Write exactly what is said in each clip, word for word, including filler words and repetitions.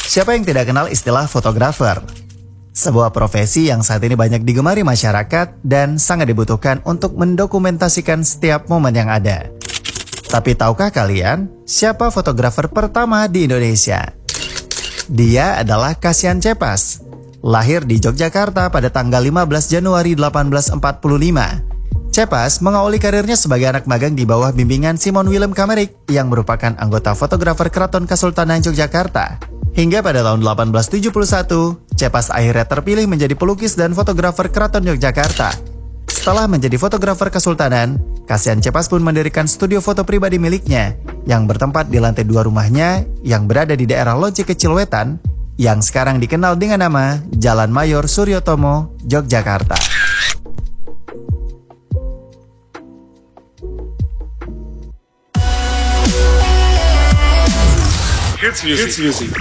Siapa yang tidak kenal istilah fotografer? Sebuah profesi yang saat ini banyak digemari masyarakat dan sangat dibutuhkan untuk mendokumentasikan setiap momen yang ada. Tapi tahukah kalian siapa fotografer pertama di Indonesia? Dia adalah Kasian Cepas. Lahir di Yogyakarta pada tanggal lima belas Januari delapan belas empat puluh lima. Cepas mengawali karirnya sebagai anak magang di bawah bimbingan Simon Willem Kamerik yang merupakan anggota fotografer Keraton Kesultanan Yogyakarta. Hingga pada tahun delapan belas tujuh puluh satu, Cepas akhirnya terpilih menjadi pelukis dan fotografer Keraton Yogyakarta. Setelah menjadi fotografer Kesultanan, Kasian Cepas pun mendirikan studio foto pribadi miliknya yang bertempat di lantai dua rumahnya yang berada di daerah Loji Kecil Wetan yang sekarang dikenal dengan nama Jalan Mayor Suryotomo, Yogyakarta. Hits music. Hits music.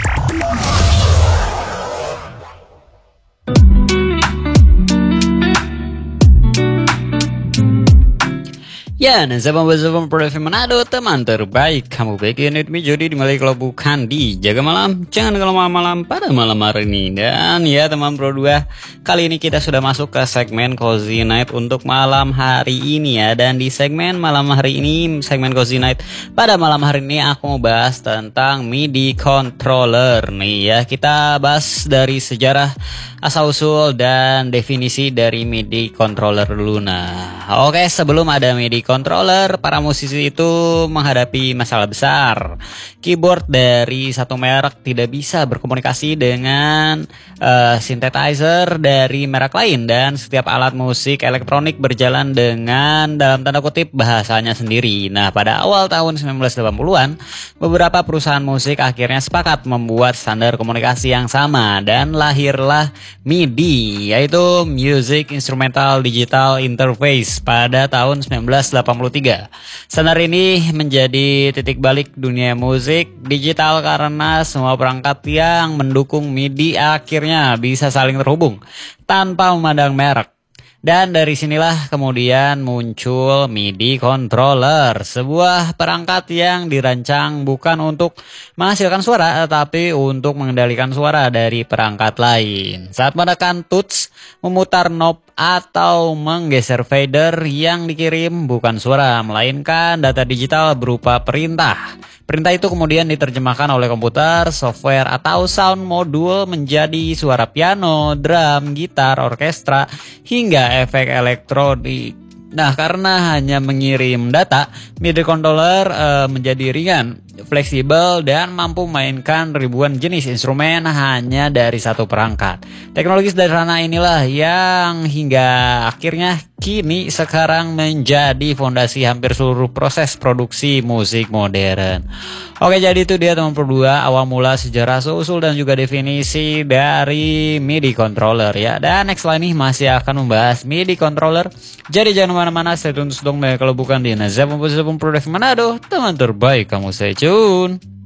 Ya, dan saya Bang Prof Manado, teman terbaik. Kamu baik unit me jadi dimulai kalau bukan di Jaga Malam. Jangan kalau malam-malam pada malam hari ini. Dan ya teman Pro dua, kali ini kita sudah masuk ke segmen Cozy Night untuk malam hari ini ya. Dan di segmen malam hari ini, segmen Cozy Night pada malam hari ini aku mau bahas tentang MIDI controller nih ya. Kita bahas dari sejarah asal-usul dan definisi dari MIDI controller dulu. Nah, oke, sebelum ada MIDI controller, para musisi itu menghadapi masalah besar. Keyboard dari satu merek tidak bisa berkomunikasi dengan uh, synthesizer dari merek lain, dan setiap alat musik elektronik berjalan dengan dalam tanda kutip bahasanya sendiri. Nah, pada awal tahun sembilan belas delapan puluhan, beberapa perusahaan musik akhirnya sepakat membuat standar komunikasi yang sama dan lahirlah MIDI, yaitu Music Instrumental Digital Interface pada tahun sembilan belas delapan puluh tiga. Standar ini menjadi titik balik dunia musik digital karena semua perangkat yang mendukung MIDI akhirnya bisa saling terhubung tanpa memandang merek. Dan dari sinilah kemudian muncul MIDI controller, sebuah perangkat yang dirancang bukan untuk menghasilkan suara, tetapi untuk mengendalikan suara dari perangkat lain. Saat menekan touch, memutar knob, atau menggeser fader, yang dikirim bukan suara, melainkan data digital berupa perintah. Perintah itu kemudian diterjemahkan oleh komputer, software, atau sound module menjadi suara piano, drum, gitar, orkestra, hingga efek elektronik. Nah, karena hanya mengirim data, MIDI controller e, menjadi ringan, fleksibel, dan mampu memainkan ribuan jenis instrumen hanya dari satu perangkat. Teknologi sederhana inilah yang hingga akhirnya kini sekarang menjadi fondasi hampir seluruh proses produksi musik modern. Oke, jadi itu dia teman berdua awal mula sejarah usul dan juga definisi dari MIDI controller ya. Dan next line ini masih akan membahas MIDI controller. Jadi jangan kemana-mana, stay tune dong kalau bukan di Nazar Produk Manado, teman terbaik kamu, stay tune.